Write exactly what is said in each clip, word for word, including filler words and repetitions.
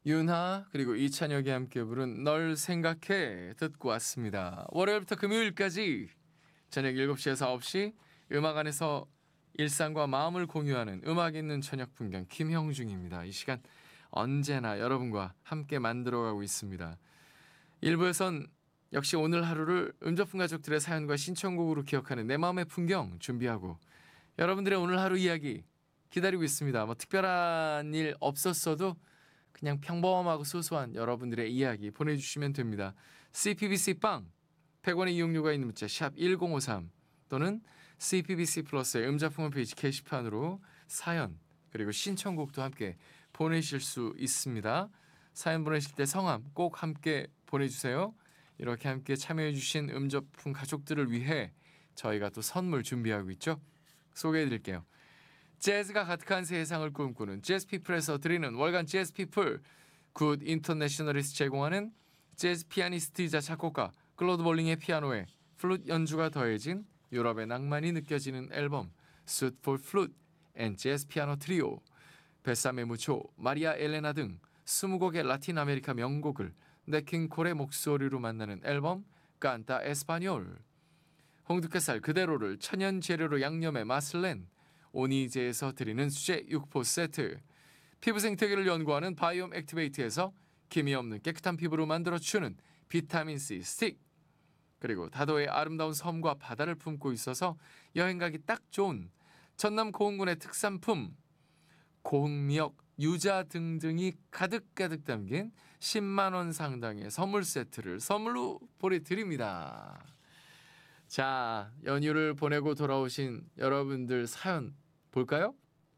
윤하 그리고 이찬혁이 함께 부른 널 생각해 듣고 왔습니다. 월요일부터 금요일까지 저녁 일곱 시에서 아홉 시 음악 안에서 일상과 마음을 공유하는 음악 있는 저녁 풍경 김형중입니다. 이 시간 언제나 여러분과 함께 만들어가고 있습니다. 일 부에선 역시 오늘 하루를 음접품 가족들의 사연과 신청곡으로 기억하는 내 마음의 풍경 준비하고 여러분들의 오늘 하루 이야기 기다리고 있습니다. 뭐 특별한 일 없었어도 그냥 평범하고 소소한 여러분들의 이야기 보내주시면 됩니다. 씨피비씨 빵 백 원의 이용료가 있는 문자 샵 일공오삼 또는 씨피비씨 플러스의 음자품 홈페이지 게시판으로 사연 그리고 신청곡도 함께 보내실 수 있습니다. 사연 보내실 때 성함 꼭 함께 보내주세요. 이렇게 함께 참여해주신 음저품 가족들을 위해 저희가 또 선물 준비하고 있죠. 소개해드릴게요. 재즈가 가득한 세상을 꿈꾸는 재즈피플에서 드리는 월간 재즈피플, 굿 인터내셔널에서 제공하는 재즈 피아니스트이자 작곡가 클로드 볼링의 피아노에 플룻 연주가 더해진 유럽의 낭만이 느껴지는 앨범 Suite for Flute and Jazz Piano Trio, 베사메 무초, 마리아 엘레나 등 스무 곡의 라틴 아메리카 명곡을 네킹콜의 목소리로 만나는 앨범 깐타 에스파뇰, 홍두깨살 그대로를 천연 재료로 양념해 맛을 낸 오니제에서 드리는 수제 육포 세트, 피부 생태계를 연구하는 바이옴 액티베이트에서 기미 없는 깨끗한 피부로 만들어주는 비타민C 스틱, 그리고 다도의 아름다운 섬과 바다를 품고 있어서 여행 가기 딱 좋은 전남 고흥군의 특산품 고흥미역, 유자 등등이 가득가득 담긴 십만 원 상당의 선물 세트를 선물로 보내드립니다. 자, 연휴를 보내고 돌아오신 여러분들 사연 볼까요?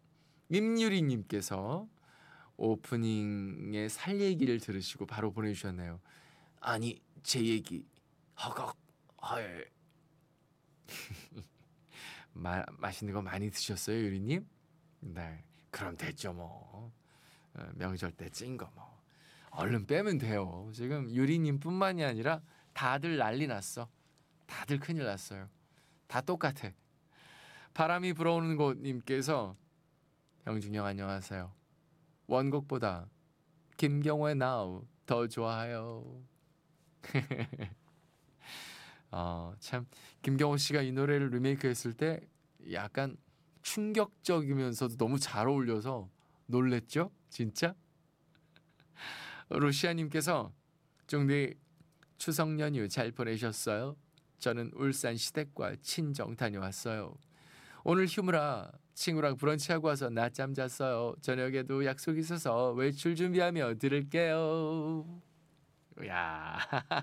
임유리님께서 오프닝의 살 얘기를 들으시고 바로 보내주셨네요. 아니 제 얘기 허걱 헐. 마, 맛있는 거 많이 드셨어요 유리님? 네, 그럼 됐죠 뭐. 어, 명절 때 찐 거 뭐 얼른 빼면 돼요. 지금 유리님뿐만이 아니라 다들 난리 났어. 다들 큰일 났어요. 다 똑같아. 바람이 불어오는 곳님께서 형준형 안녕하세요. 원곡보다 김경호의 Now 더 좋아요. 어, 참 김경호 씨가 이 노래를 리메이크했을 때 약간 충격적이면서도 너무 잘 어울려서 놀랬죠? 진짜? 루시아님께서 쫑디 추석 연휴 잘 보내셨어요? 저는 울산 시댁과 친정 다녀왔어요. 오늘 휴무라 친구랑 브런치하고 와서 낮잠 잤어요. 저녁에도 약속 있어서 외출 준비하며 들을게요. 야,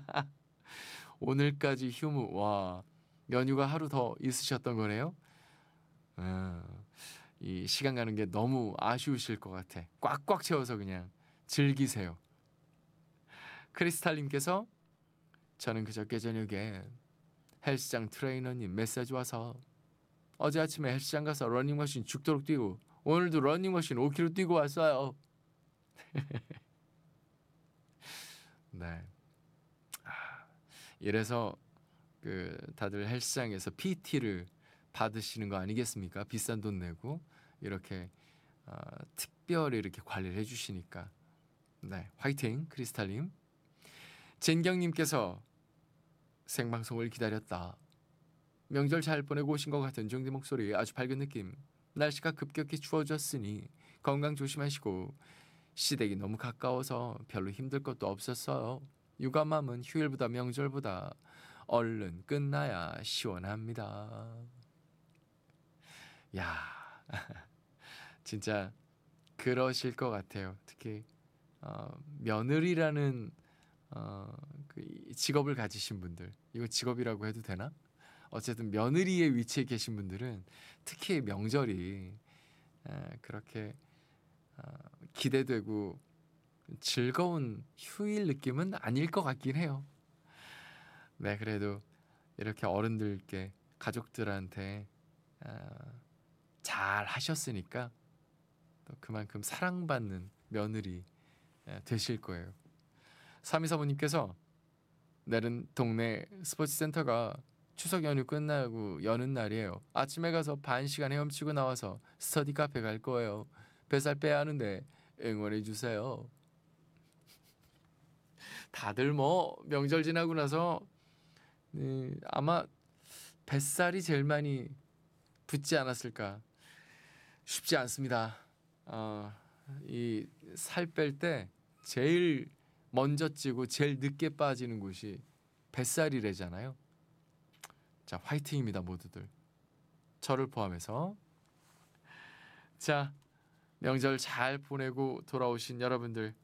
오늘까지 휴무. 와, 연휴가 하루 더 있으셨던 거네요. 음, 이 시간 가는 게 너무 아쉬우실 것 같아. 꽉꽉 채워서 그냥 즐기세요. 크리스탈님께서 저는 그저께 저녁에 헬스장 트레이너님 메시지 와서 어제 아침에 헬스장 가서 러닝머신 죽도록 뛰고 오늘도 러닝머신 오 킬로미터 뛰고 왔어요. 네. 아, 이래서 그 다들 헬스장에서 피티를 받으시는 거 아니겠습니까? 비싼 돈 내고 이렇게 어, 특별히 이렇게 관리를 해주시니까. 네, 화이팅 크리스탈님. 진경님께서 생방송을 기다렸다. 명절 잘 보내고 오신 것 같은 종디 목소리 아주 밝은 느낌. 날씨가 급격히 추워졌으니 건강 조심하시고 시댁이 너무 가까워서 별로 힘들 것도 없었어요. 육아맘은 휴일보다 명절보다 얼른 끝나야 시원합니다. 야, 진짜 그러실 것 같아요. 특히 어, 며느리라는 어, 그 직업을 가지신 분들, 이거 직업이라고 해도 되나? 어쨌든 며느리의 위치에 계신 분들은 특히 명절이 에, 그렇게 어, 기대되고 즐거운 휴일 느낌은 아닐 것 같긴 해요. 네, 그래도 이렇게 어른들께 가족들한테 어, 잘 하셨으니까 또 그만큼 사랑받는 며느리 에, 되실 거예요. 삼이사모님께서 내일은 동네 스포츠센터가 추석 연휴 끝나고 여는 날이에요. 아침에 가서 반 시간 헤엄치고 나와서 스터디 카페 갈 거예요. 뱃살 빼야 하는데 응원해 주세요. 다들 뭐 명절 지나고 나서 네, 아마 뱃살이 제일 많이 붙지 않았을까. 쉽지 않습니다. 어, 이 살 뺄 때 제일 먼저 찌고 제일 늦게 빠지는 곳이 뱃살이래잖아요. 자, 화이팅입니다, 모두들. 저를 포함해서. 자, 명절 잘 보내고 돌아오신 여러분들